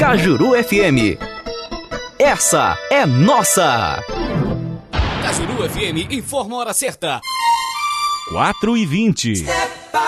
Cajuru FM. Essa é nossa. Cajuru FM informa a hora certa. 4h20.